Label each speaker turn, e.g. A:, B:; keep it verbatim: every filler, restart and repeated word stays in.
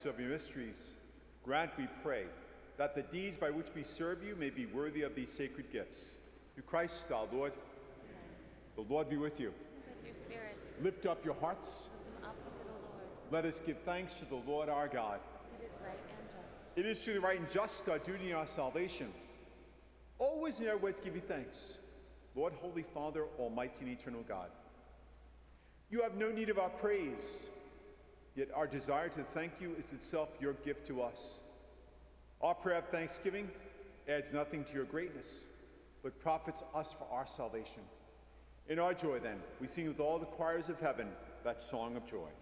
A: of your mysteries, grant, we pray, that the deeds by which we serve you may be worthy of these sacred gifts. Through Christ our Lord. Amen. The Lord be with you.
B: With your spirit.
A: Lift up your hearts.
B: Lift them up to the Lord.
A: Let us give thanks to the Lord our God.
B: It is right and just.
A: It is truly right and just, our duty and our salvation, always in our way to give you thanks, Lord, Holy Father, Almighty and eternal God. You have no need of our praise, yet our desire to thank you is itself your gift to us. Our prayer of thanksgiving adds nothing to your greatness, but profits us for our salvation. In our joy, then, we sing with all the choirs of heaven that song of joy.